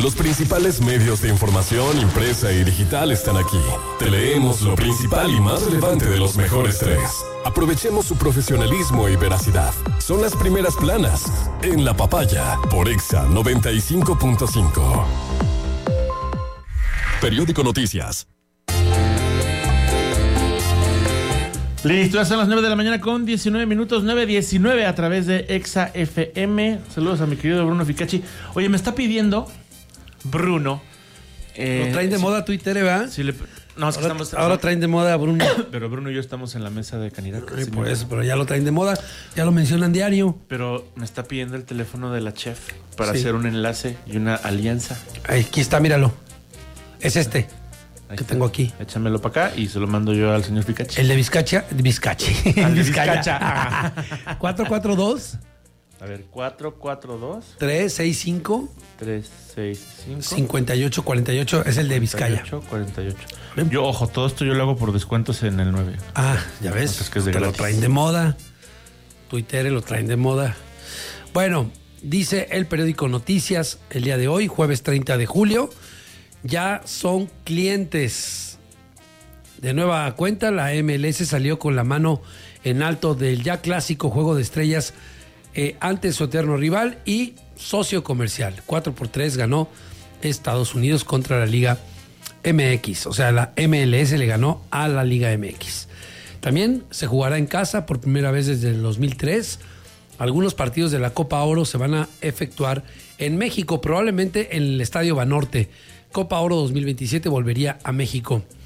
Los principales medios de información impresa y digital están aquí. Te leemos lo principal y más relevante de los mejores tres. Aprovechemos su profesionalismo y veracidad. Son las primeras planas en La Papaya por Exa 95.5. Periódico Noticias. Listo, ya son las 9 de la mañana con 19 minutos, 9:19 a través de Exa FM. Saludos a mi querido Bruno Ficacci. Oye, me está pidiendo Bruno. Lo traen de moda Twitter, ¿verdad? Sí, no, es que ahora traen de moda a Bruno. Pero Bruno y yo estamos en la mesa de candidatos. Ay, por eso, pero ya lo traen de moda, ya lo mencionan diario. Pero me está pidiendo el teléfono de la chef para hacer un enlace y una alianza. Ay, aquí está, míralo. Es este. Ahí que está. tengo aquí. Échamelo para acá y se lo mando yo al señor Ficacci. El de Vizcacha. Vizcachi. Al de Vizcacha. 442. A ver, 442 365 365 5848 es el de Vizcaya. 48. Yo, ojo, todo esto yo lo hago por descuentos en el 9. Ah, ya ves. Entonces, que es de Te lo gratis. traen de moda. Twitter lo traen de moda. Bueno, dice el periódico Noticias el día de hoy, jueves 30 de julio. Ya son clientes. De nueva cuenta, la MLS salió con la mano en alto del ya clásico Juego de Estrellas ante su eterno rival y socio comercial. 4-3 ganó Estados Unidos contra la Liga MX. O sea, la MLS le ganó a la Liga MX. También se jugará en casa por primera vez desde el 2003. Algunos partidos de la Copa Oro se van a efectuar en México, probablemente en el Estadio Banorte. Copa Oro 2027 volvería a México.